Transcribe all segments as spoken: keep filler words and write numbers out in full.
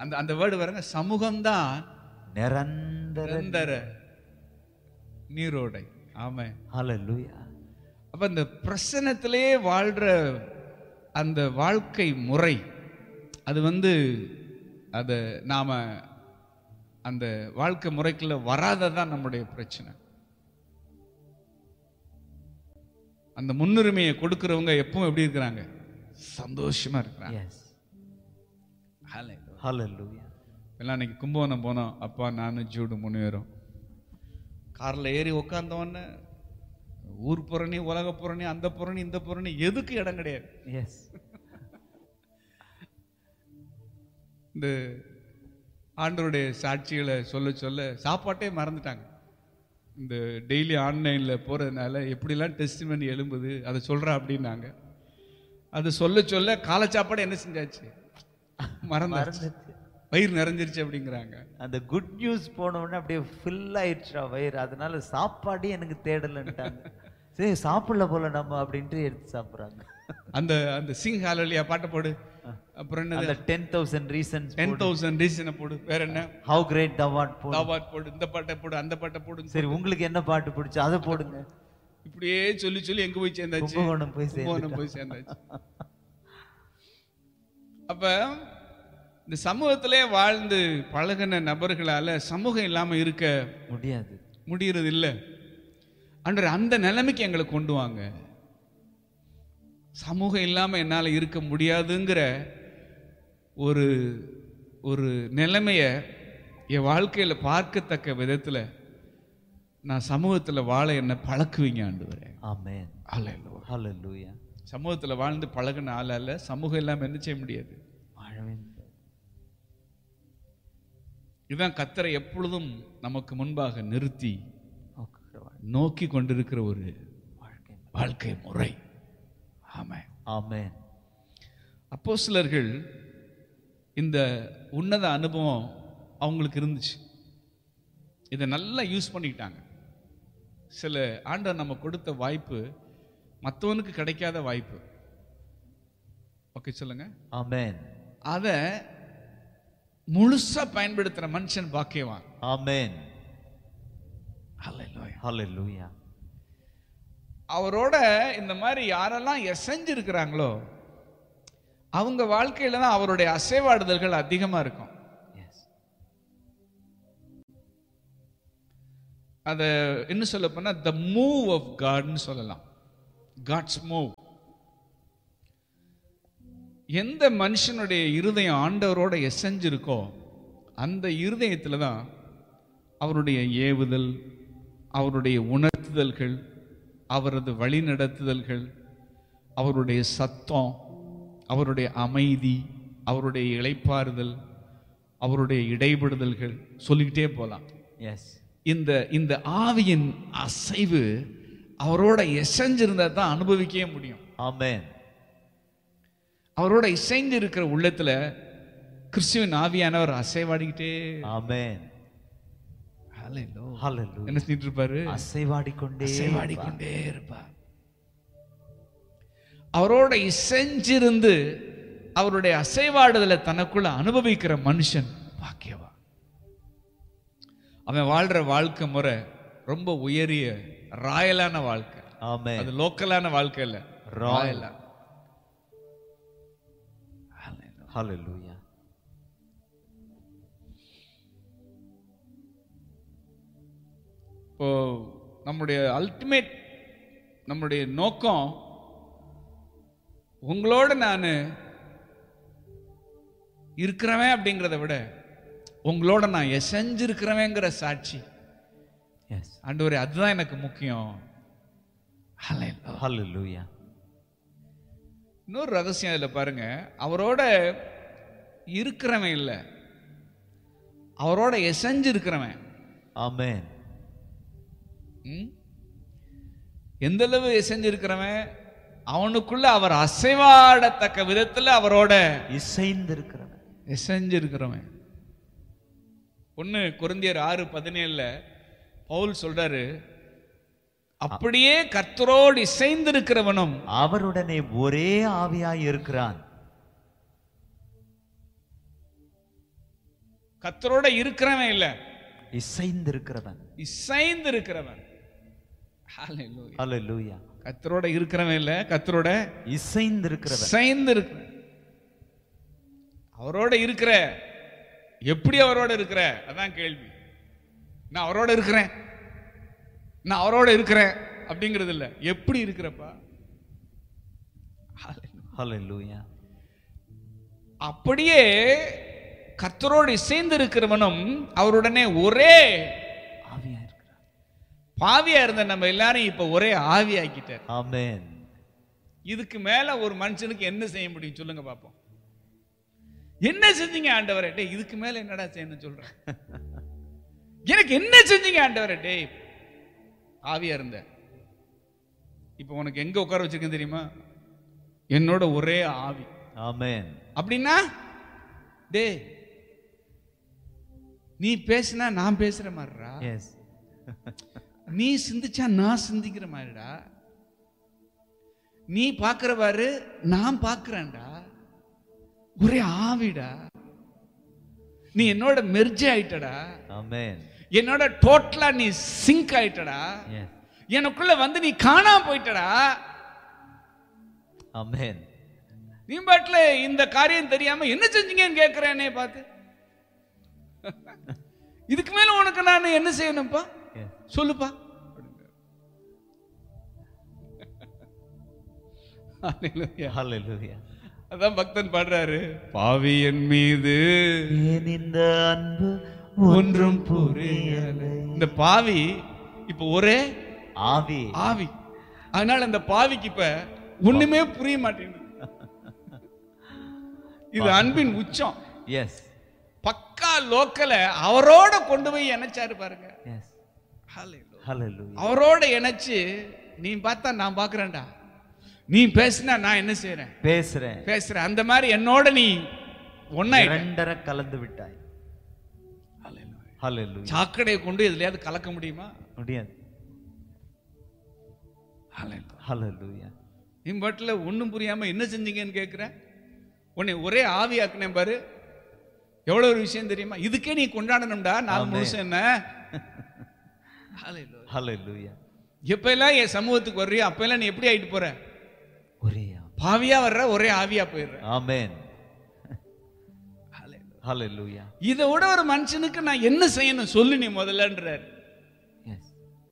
அந்த அந்த வேர்டு பாருங்க, சமூகம்தான் நிரந்தர நிரந்தர நீரோடை. ஆமென். ஹல்லேலூயா. அப்ப இந்த பிரசன்னத்திலே வாழ்ற அந்த வாழ்க்கை முறை, அது வந்து அத நாம அந்த வாழ்க்கை முறைக்குள்ள வராததான் நம்முடைய பிரச்சனை. அந்த முன்னுரிமையை கொடுக்கிறவங்க எப்பவும் எப்படி இருக்கிறாங்க? சந்தோஷமா இருக்கிறாங்க. எஸ். ஹல்லேலூயா. எல்லாம் அன்னைக்கு கும்பகோணம் போனோம். அப்பா நானும் ஜூடு மூணு பேரும் கார்ல ஏறி உட்கார்ந்தவொடனே ஊர் புறணி, உலக புறணி, அந்த புறணி, இந்த புறணி, எதுக்கு இடம் கிடையாது. எஸ். இந்த ஆண்டவருடைய சாட்சிகளை சொல்ல சொல்ல சாப்பாட்டே மறந்துட்டாங்க. இந்த டெய்லி ஆன்லைன்ல போறதுனால எப்படிலாம் டெஸ்டிமனி எழும்புது அதை சொல்றா அப்படின்னாங்க. அது சொல்ல சொல்ல காலை சாப்பாடு என்ன செஞ்சாச்சு? மறந்து வயிறு நிறைஞ்சிருச்சு அப்படிங்கிறாங்க. அந்த குட் நியூஸ் போன உடனே அப்படியே ஃபில் ஆயிடுச்சா வயிறு, அதனால சாப்பாடே எனக்கு தேடலன்ட்டாங்க. சரி சாப்பிடல போல நம்ம அப்படின்ட்டு எடுத்து சாப்பிடுறாங்க. அந்த அந்த சிங் ஹalleluya பாட்டை போடு. அப்புறம் என்ன? அந்த ten thousand reasons ten thousand reasons போடு. வேற என்ன? how great thou art போடு. thou art போடு. இந்த பாட்டை போடு, அந்த பாட்டை போடு. சரி உங்களுக்கு என்ன பாட்டு பிடிச்சு அதை போடுங்க. இப்படியே சொல்லி சொல்லி எங்க போய் சேர்ந்தாச்சு? கும்பகோணம் போய் கும்பகோணம் போய் சேர்ந்தாச்சு. அப்ப இந்த சமூகத்திலே வாழ்ந்து பழகின நபர்களால சமூகம் இல்லாம இருக்க முடியாது, முடியறது இல்லை. ஆண்டவரே அந்த நிலைமைக்கு எங்களை கொண்டு வாங்க. சமூகம் இல்லாம என்னால இருக்க முடியாதுங்கிற ஒரு ஒரு நிலைமைய என் வாழ்க்கையில பார்க்கத்தக்க விதத்துல நான் சமூகத்துல வாழ என்ன பழக்குவீங்க ஆண்டவரே. ஆமென். ஹல்லேலூயா. ஹல்லேலூயா. சமூகத்துல வாழ்ந்து பழகின ஆளால சமூகம் இல்லாம என்ன செய்ய முடியாது? வாழவே. இதுதான் கர்த்தரை எப்பொழுதும் நமக்கு முன்பாக நிறுத்தி நோக்கி கொண்டிருக்கிற ஒரு வாழ்க்கை முறை. ஆமென். ஆமென். அப்போஸ்தலர்கள் இந்த உன்னத அனுபவம் அவங்களுக்கு இருந்துச்சு. இதை நல்லா யூஸ் பண்ணிக்கிட்டாங்க. சில ஆண்டவர் நம்ம கொடுத்த வாய்ப்பு மற்றவனுக்கு கிடைக்காத வாய்ப்பு. ஓகே சொல்லுங்க. ஆமென். அத முழுசா பயன்படுத்துற மனுஷன் பாக்கியவான். ஆமென். ஹல்லேலூயா. ஹல்லேலூயா. அவரோட இந்த மாதிரி யாரெல்லாம் எசைஞ்சிருக்கிறாங்களோ அவங்க வாழ்க்கையில தான் அவருடைய அசைவாடுதல்கள் அதிகமா இருக்கும். அத என்ன சொல்ல போனா the move of God ன்னு சொல்லலாம். God's move. எந்த மனுஷனுடைய இருதயம் ஆண்டவரோட எசைஞ்சிருக்கோ அந்த இருதயத்துல தான் அவருடைய ஏவுதல், அவருடைய உணர்த்துதல்கள், அவரது வழிநடத்துதல்கள், அவருடைய சத்தம், அவருடைய அமைதி, அவருடைய இளைப்பாறுதல், அவருடைய இடைபடுதல்கள் சொல்லிக்கிட்டே போலாம். எஸ். இந்த இந்த ஆவியின் அசைவு அவரோட எசைஞ்சிருந்தா தான் அனுபவிக்கவே முடியும். ஆமென். அவரோட இசைந்து இருக்கிற உள்ளத்துல கிறிஸ்துவின் ஆவியானவர் அசைவாடிக்கிட்டே. ஆமென். ஹல்லேலூயா. என்ன செஞ்சிட்டு இருப்பாரு? அசைவாடிக்கொண்டே அசைவாடிக்கொண்டே இருப்பார். அவரோட இசைஞ்சிருந்து அவருடைய அசைவாடுதலை தனக்குள்ள அனுபவிக்கிற மனுஷன் பாக்கியவான். அவன் வாழ்ற வாழ்க்கை முறை ரொம்ப உயரிய ராயலான வாழ்க்கை. ஆமென். அது லோக்கலான வாழ்க்கை இல்ல, ராயலா. ஹல்லேலூயா. இப்போ நம்முடைய அல்டிமேட் நம்முடைய நோக்கம் உங்களோட நான் இருக்கிறவன் அப்படிங்கிறத விட உங்களோட நான் எசைஞ்சிருக்கிறவங்கிற சாட்சி. ஆண்டவரே அதுதான் எனக்கு முக்கியம். ஹல்லேலூயா. இன்னொரு ரகசியம் இதுல பாருங்க, அவரோட இருக்கிறவன் இல்ல, அவரோட எசைஞ்சு இருக்கிறவன். ஆமென். எந்த அளவு எசைஞ்சு இருக்கிறவன்? அவனுக்குள்ள அவர் அசைவாடத்தக்க விதத்துல அவரோட இசைந்து இருக்கிறவன், எசைஞ்சு இருக்கிறவன். ஒன்னு கொரிந்தியர் ஆறு பதினேழுல பவுல் சொல்றாரு, அப்படியே கர்த்தரோடு இசைந்து இருக்கிறவனும் அவருடனே ஒரே ஆவியாய் இருக்கிறான். கர்த்தரோட இருக்கிறவன் இல்ல, இசைந்து இருக்கிறவன். இசைந்து இருக்கிறவன். ஹalleluya. ஹalleluya. கர்த்தரோட இருக்கிறவன் இல்ல, கர்த்தரோட இசைந்து இருக்கிறவன். இசைந்து இருக்கிறவன். அவரோட இருக்கிற, எப்படி அவரோட இருக்கிற? அதான் கேள்வி. நான் அவரோட இருக்கிறேன், நான் அவரோட இருக்கிறேன் அப்படிங்கிறது இல்ல, எப்படி இருக்கிறப்பா? ஹalleluya. அப்படியே கர்த்தரோடு இசைந்து இருக்கிறவனும் அவருடனே ஒரே ஆவியா இருக்கிறார். பாவியா இருந்த நம்ம எல்லாரும் இப்ப ஒரே ஆவியாக்கிட்டார். ஆமென். இதுக்கு மேல ஒரு மனுஷனுக்கு என்ன செய்ய முடியும் சொல்லுங்க பாப்போம். என்ன செஞ்சீங்க ஆண்டவரே? டேய், இதுக்கு மேல என்னடா செய்யணும் சொல்றேன். எனக்கு என்ன செஞ்சீங்க ஆண்டவரே? டேய், ஆவியா இருந்த, இப்ப உனக்கு எங்க உட்கார வச்சிருக்கேன் தெரியுமா? என்னோட ஒரே ஆவி. ஆமென். அப்படின்னா டேய், நீ பேசினா நான் பேசுற மாதிரிடா, எஸ். நீ சிந்திச்சா நான் சிந்திக்கிற மாதிரிடா, நீ பாக்குறவாரு நான் பாக்குறேன்டா, ஒரே ஆவிடா, நீ என்னோட மெர்ஜ் ஆயிட்டடா. ஆமென். என்னோட டோட்டலா நீ சிங்க் ஆயிட்டடா. எஸ். எனக்குள்ள வந்து நீ காணாம போயிட்டடா. ஆமென். நீ பாட்டுல இந்த காரியம் தெரியாம என்ன செஞ்சீங்கன்னு கேட்கிறேனே பார்த்து, இதுக்கு மேல உனக்கு நான் என்ன செய்யணும்ப்பா சொல்லுப்பா. ஹalleluya. அதான் பக்தன் பாடுறாரு, பாவி என் மீது ஏன் இந்த அன்பு ஒன்றும் புரியலை. இந்த பாவி இப்ப ஒரே ஆவி. ஆவி. அதனால அந்த பாவிக்கு இப்ப ஒண்ணுமே புரிய மாட்டேங்குது. இது அன்பின் உச்சம். எஸ். பக்கா லோக்கல அவரோட கொண்டு போய் இணைச்சாரு பாருங்க. எஸ். ஹalleluya. அவரோட இணைச்சு, நீ பார்த்தா நான் பாக்குறேன்டா, நீ பேசினா நான் என்ன செய்யறேன்? பேசுறேன் பேசுறேன். அந்த மாதிரி என்னோட நீ ஒன்னா இரண்டரை கலந்து விட்டாய். ஹalleluya. சாக்கடையை கொண்டு எதுலயாவது கலக்க முடியுமா? முடியாது. ஹalleluya. நீ பாட்டுல ஒண்ணும் புரியாம என்ன செஞ்சீங்கன்னு கேட்கிற, உன்னை ஒரே ஆவியாக்குனேன் பாரு. எவ்வளவு ஒரு விஷயம் தெரியுமா? இதுக்கே நீ கொண்டாடணும்டா நாலு முழுசம். என்ன ஹalleluya. எப்ப எல்லாம் என் சமூகத்துக்கு வர்றியோ அப்ப எல்லாம் நீ எப்படி ஆயிட்டு போற? ஒரே பாவியா வர்ற, ஒரே ஆவியா போயிடுற. ஆமென். ஹalleluya. இதை விட ஒரு மனுஷனுக்கு நான் என்ன செய்யணும் சொல்லு நீ முதல்லன்றார். எஸ்.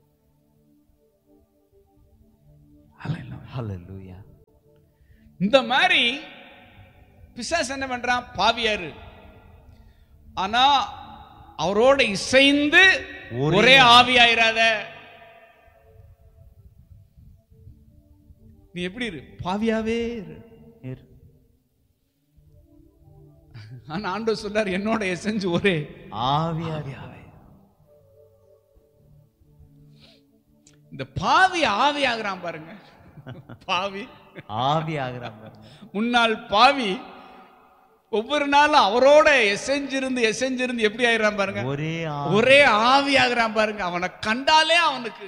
ஹalleluya. இந்த மாதிரி பிசாசு என்ன பண்றான்? பாவியாரு, ஆனா அவரோட இசைந்து ஒரே ஆவியாயிராத. நீ எப்படி இரு? பாவியாவே இரு. ஆனா ஆண்டவர் சொல்றார், என்னோட எசன்ஸ் ஒரே ஆவியாவே. இந்த பாவி ஆவி ஆகுறான் பாருங்க. பாவி ஆவி ஆகுறான். முன்னாள் பாவி ஒவ்வொரு நாளும் அவரோட எசைஞ்சிருந்து எசைஞ்சிருந்து எப்படி ஆயிடுறான் பாருங்க, ஒரே ஒரே ஆவி ஆகுறான் பாருங்க. அவனை கண்டாலே அவனுக்கு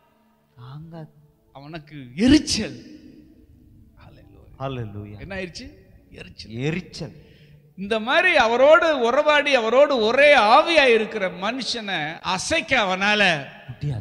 அவனுக்கு எரிச்சல். ஹalleluya. என்ன ஆயிடுச்சு? எரிச்சல். எரிச்சல். இந்த மாதிரி அவரோடு உறவாடி அவரோடு ஒரே ஆவியா இருக்கிற மனுஷனை அசைக்க அவனால முடியாது.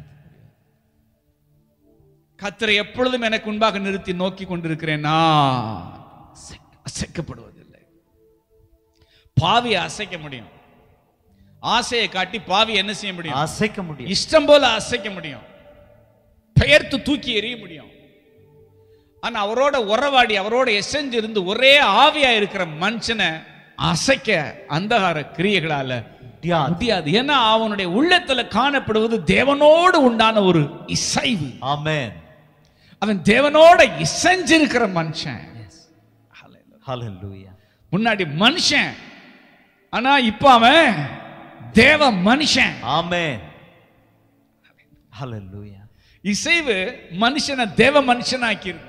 கர்த்தரை எப்பொழுதும் எனக்கு முன்பாக நிறுத்தி நோக்கி கொண்டிருக்கிறேன், நான் அசைக்கப்படுவதில்லை. பாவியை அசைக்க முடியும், ஆசையை காட்டி பாவி என்ன செய்ய முடியும்? அசைக்க முடியும். இஷ்டம் போல அசைக்க முடியும், பெயர்த்து தூக்கி எறிய முடியும். ஆனா அவரோட உறவாடி அவரோட எசைஞ்சு இருந்து ஒரே ஆவியா இருக்கிற மனுஷனை அசைக்க அந்தகார கிரியைகளால முடியாது. ஏன்னா அவனுடைய உள்ளத்துல காணப்படுவது தேவனோடு உண்டான ஒரு இசைவு. ஆமென். அவன் தேவனோட இசைஞ்சிருக்கிற மனுஷன். ஹalleluya. முன்னாடி மனுஷன், ஆனா இப்ப அவன் தேவ மனுஷன். ஆமென். ஹalleluya. இசைவு மனுஷனை தேவ மனுஷனாக்கிருக்கு.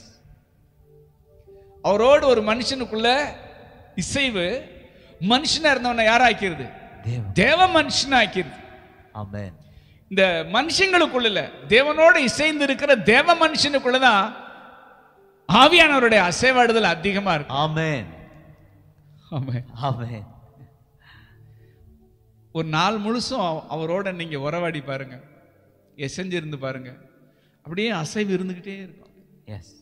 அவரோடு ஒரு மனுஷனுக்குள்ள இசைவு மனுஷனா இருந்தவனை யாராக்கிறது? தேவ மனுஷனாக்கிறது. ஆமென். இந்த மனுஷங்களுக்குள்ள தேவனோட இசைந்து இருக்கிற தேவ மனுஷனுக்குள்ளதான் ஆவியானவருடைய அசைவாடுதல் அதிகமா இருக்கு. ஆமென். ஆமென். ஆமென். ஒரு நாள் முழுசும் அவ- அவரோட நீங்க உறவாடி பாருங்க, எசைஞ்சிருந்து பாருங்க, அப்படியே அசைவு இருந்துகிட்டே இருக்கும். எஸ்